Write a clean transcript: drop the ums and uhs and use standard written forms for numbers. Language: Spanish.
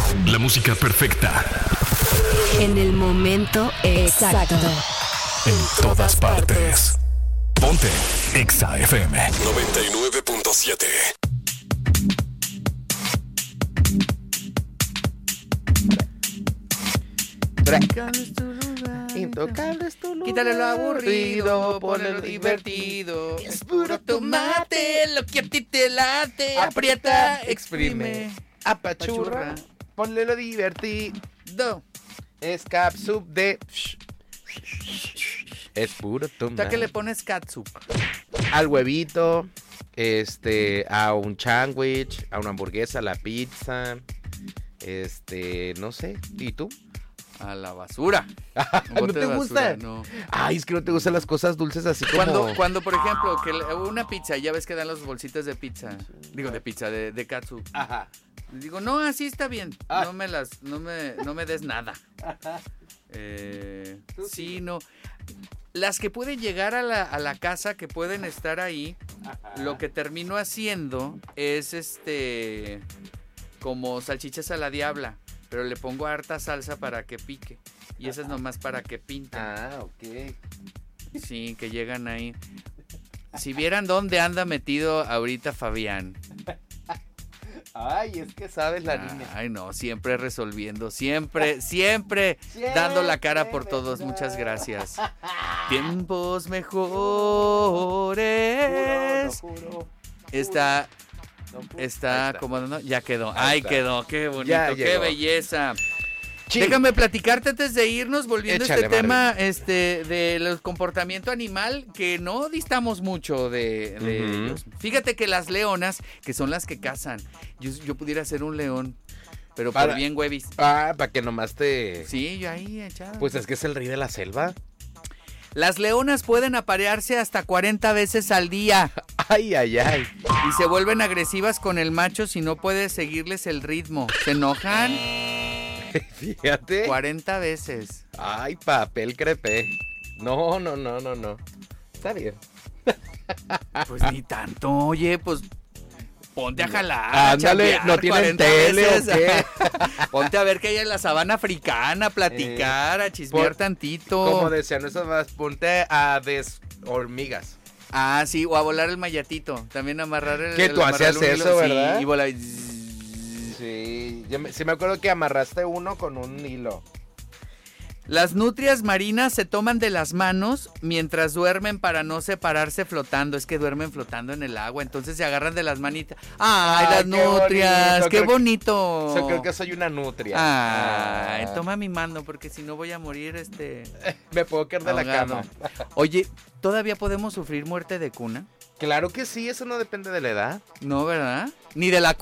La música perfecta. En el momento exacto. En todas partes. Ponte Exa FM 99.7. Intocable es tu lugar. Quítale lo aburrido, ponle lo divertido. Es puro tomate, lo que a ti te late. Aprieta, exprime, apachurra, ponle lo divertido. Es catsup de... Es puro tomate. ¿Tú qué le pones catsup? Al huevito, a un sándwich, a una hamburguesa, a la pizza, no sé. ¿Y tú? A la basura. ¿No te gusta? No. Ay, es que no te gustan las cosas dulces así como... Cuando por ejemplo, que una pizza, ya ves que dan los bolsitas de pizza. Digo, de pizza, de catsup. Ajá. Digo, no, así está bien. Ah. No me des nada. Sí, no. Las que pueden llegar a la casa, que pueden estar ahí, Ajá. lo que termino haciendo es como salchichas a la diabla, pero le pongo harta salsa para que pique. Y esa es nomás para que pinten. Ah, ok. Sí, que llegan ahí. Si vieran dónde anda metido ahorita Fabián. Ay, es que sabes la niña. Ay, no, siempre resolviendo, siempre dando la cara por todos. Muchas gracias. Tiempos mejores. Juro, no juro. Está Está. como no, ya quedó. Ahí Ay, está. quedó, qué bonito, Ya qué llegó. belleza. Sí. Déjame platicarte antes de irnos, volviendo Échale, a este tema del comportamiento animal, que no distamos mucho de ellos. Fíjate que las leonas, que son las que cazan, yo pudiera ser un león, pero por bien huevis. Ah, para que nomás te... Sí, yo ahí echado. Pues es que es el rey de la selva. Las leonas pueden aparearse hasta 40 veces al día Ay, ay, ay. y se vuelven agresivas con el macho si no puede seguirles el ritmo. ¿Se enojan? Fíjate. 40 veces. Ay, papel crepé. No. Está bien. Pues ni tanto, oye, pues ponte a jalar. a Ándale, chambear ¿no tienen 40 tele o veces. qué? Ponte a ver qué hay en la sabana africana, a platicar, a chismear tantito. Como decían esas más, ponte a hormigas. Ah, sí, o a volar el mayatito. También amarrar el... Que tú hacías amarrar un hilo, eso, ¿verdad? Sí, y volar. Sí, sí me acuerdo que amarraste uno con un hilo. Las nutrias marinas se toman de las manos mientras duermen para no separarse flotando. Es que duermen flotando en el agua, entonces se agarran de las manitas. ¡Ay, las qué nutrias! bonito, ¡Qué bonito! Yo creo que soy una nutria. Ay, toma mi mano, porque si no voy a morir, Me puedo caer de la ahogado. cama. Oye, ¿todavía podemos sufrir muerte de cuna? Claro que sí, eso no depende de la edad. No, ¿verdad? Ni de la